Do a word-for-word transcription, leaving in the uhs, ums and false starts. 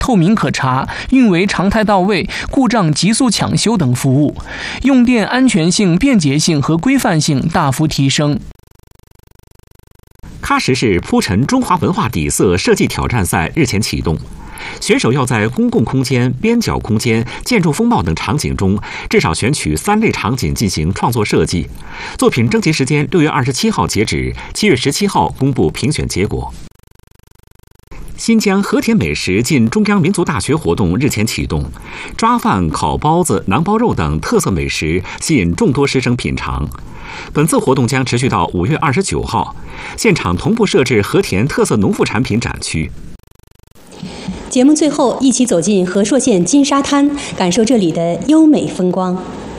透明可查、运维常态到位、故障急速抢修等服务，用电安全性、便捷性和规范性大幅提升。 喀什市铺陈中华文化底色设计挑战赛日前启动，选手要在公共空间、边角空间、建筑风貌等场景中，至少选取三类场景进行创作设计。作品征集时间六月二十七号截止，七月十七号公布评选结果。新疆和田美食进中央民族大学活动日前启动，抓饭、烤包子、馕包肉等特色美食吸引众多师生品尝。本次活动将持续到五月二十九号，现场同步设置和田特色农副产品展区。 节目最后，一起走进和硕县金沙滩，感受这里的优美风光。